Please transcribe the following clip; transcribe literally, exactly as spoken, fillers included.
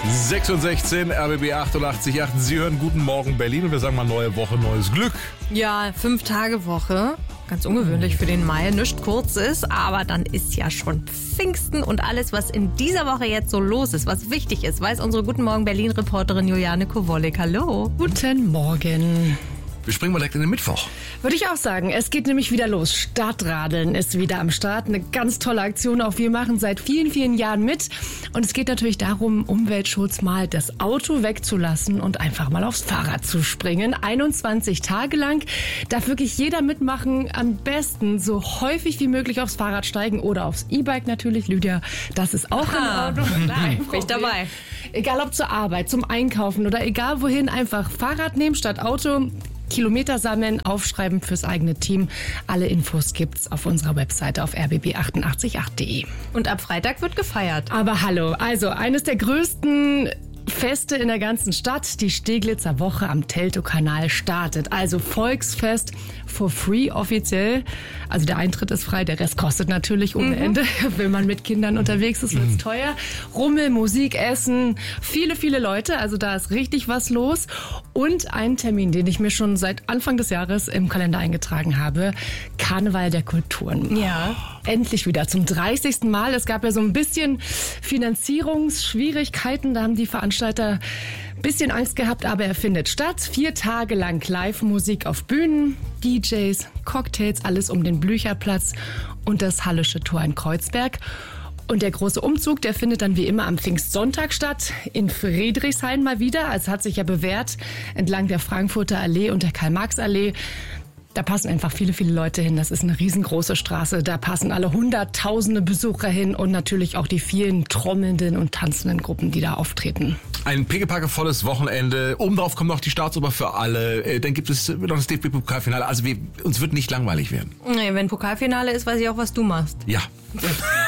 sechs und sechzehn, R B B achtundachtzig Komma acht. Sie hören Guten Morgen Berlin und wir sagen mal neue Woche, neues Glück. Ja, fünf Tage Woche. Ganz ungewöhnlich für den Mai. Nicht kurz ist, aber dann ist ja schon Pfingsten und alles, was in dieser Woche jetzt so los ist, was wichtig ist, weiß unsere Guten Morgen Berlin-Reporterin Juliane Kowolek. Hallo. Guten Morgen. Wir springen mal direkt in den Mittwoch. Würde ich auch sagen. Es geht nämlich wieder los. Stadtradeln ist wieder am Start. Eine ganz tolle Aktion. Auch wir machen seit vielen, vielen Jahren mit. Und es geht natürlich darum, Umweltschutz mal das Auto wegzulassen und einfach mal aufs Fahrrad zu springen. einundzwanzig Tage lang darf wirklich jeder mitmachen. Am besten so häufig wie möglich aufs Fahrrad steigen oder aufs E-Bike natürlich. Lydia, das ist auch in Ordnung. Nein, bin ich dabei. Egal ob zur Arbeit, zum Einkaufen oder egal wohin, einfach Fahrrad nehmen statt Auto. Kilometer sammeln, aufschreiben fürs eigene Team. Alle Infos gibt's auf unserer Webseite auf r b b achtundachtzig Komma acht punkt de. Und ab Freitag wird gefeiert. Aber hallo, also eines der größten Feste in der ganzen Stadt. Die Steglitzer Woche am Teltow-Kanal startet. Also Volksfest for free offiziell. Also der Eintritt ist frei, der Rest kostet natürlich ohne mhm. Ende. Wenn man mit Kindern unterwegs ist, wird's mhm. teuer. Rummel, Musik, Essen, viele, viele Leute. Also da ist richtig was los. Und ein Termin, den ich mir schon seit Anfang des Jahres im Kalender eingetragen habe. Karneval der Kulturen. Ja. Endlich wieder zum dreißigsten Mal. Es gab ja so ein bisschen Finanzierungsschwierigkeiten. Da haben die Veranstalter ein bisschen Angst gehabt, aber er findet statt. Vier Tage lang Live-Musik auf Bühnen, D Js, Cocktails, alles um den Blücherplatz und das Hallische Tor in Kreuzberg. Und der große Umzug, der findet dann wie immer am Pfingstsonntag statt, in Friedrichshain mal wieder. Es hat sich ja bewährt, entlang der Frankfurter Allee und der Karl-Marx-Allee. Da passen einfach viele, viele Leute hin. Das ist eine riesengroße Straße. Da passen alle hunderttausende Besucher hin und natürlich auch die vielen trommelnden und tanzenden Gruppen, die da auftreten. Ein pickepackevolles Wochenende. Obendrauf kommt noch die Staatsoper für alle. Dann gibt es noch das D F B-Pokalfinale. Also wir, uns wird nicht langweilig werden. Nee, wenn Pokalfinale ist, weiß ich auch, was du machst. Ja.